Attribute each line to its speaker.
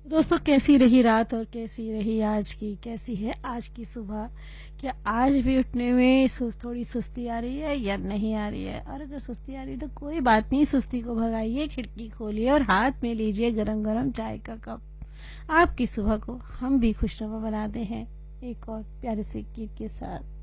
Speaker 1: दोस्तों, कैसी रही रात और कैसी रही कैसी है आज की सुबह? क्या आज भी उठने में थोड़ी सुस्ती आ रही है या नहीं आ रही है? और अगर सुस्ती आ रही है तो कोई बात नहीं, सुस्ती को भगाइए, खिड़की खोलिए और हाथ में लीजिए गरम गरम चाय का कप। आपकी सुबह को हम भी खुशनुमा बनाते हैं एक और प्यारे से गीत के साथ।